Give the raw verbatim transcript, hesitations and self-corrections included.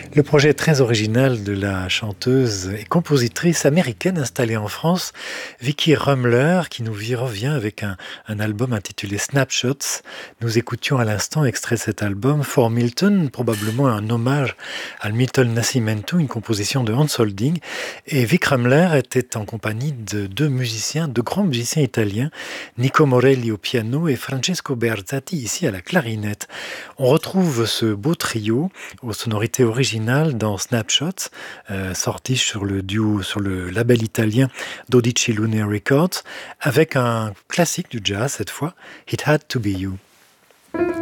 Le projet très original de la chanteuse et compositrice américaine installée en France, Vicky Rumler, qui nous y revient avec un, un album intitulé Snapshots. Nous écoutions à l'instant extrait de cet album For Milton, probablement un hommage à Milton Nascimento, une composition de Hans Holding. Et Vic Rumler était en compagnie de deux musiciens, de grands musiciens italiens, Nico Morelli au piano et Francesco Berzatti ici à la clarinette. On retrouve ce beau trio aux sonorités originales dans Snapshots, euh, sorti sur le duo, sur le label italien Dodici Lune Records, avec un classique du jazz cette fois, It Had to Be You.